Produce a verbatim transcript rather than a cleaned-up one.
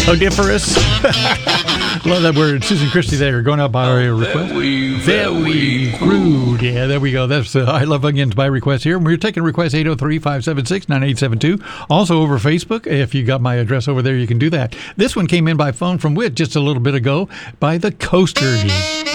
Odiferous. Love that word. Susan Christie there, going out by our request. Very, Very crude. Yeah, there we go. That's uh, I Love Onions by request here. We're taking requests eight oh three, five seven six, nine eight seven two. Also over Facebook. If you got my address over there, you can do that. This one came in by phone from Whit just a little bit ago by the Coasters.